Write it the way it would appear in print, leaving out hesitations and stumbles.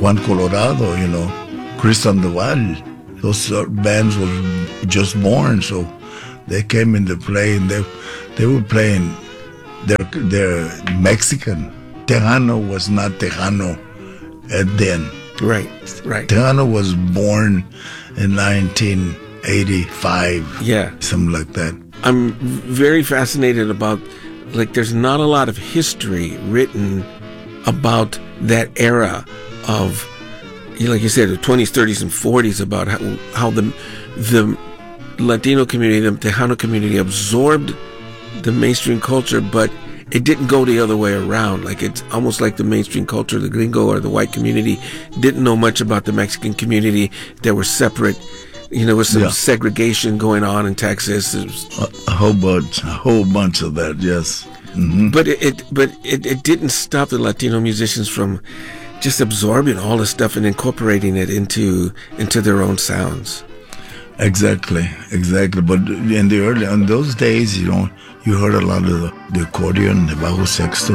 Juan Colorado, Chris Sandoval. Those bands were just born, so they came into play, and they were playing their Mexican. Tejano was not Tejano at then. Right. Tejano was born in 1985. Yeah. Something like that. I'm very fascinated about, there's not a lot of history written about that era of, like you said, the 20s, 30s, and 40s, about how the Latino community, the Tejano community, absorbed the mainstream culture, but it didn't go the other way around. It's almost like the mainstream culture, the gringo or the white community, didn't know much about the Mexican community. There were separate, with some segregation going on in Texas. A whole bunch of that, yes. Mm-hmm. But it didn't stop the Latino musicians from just absorbing all the stuff and incorporating it into their own sounds. Exactly. But in those days, you heard a lot of the accordion, the bajo sexto,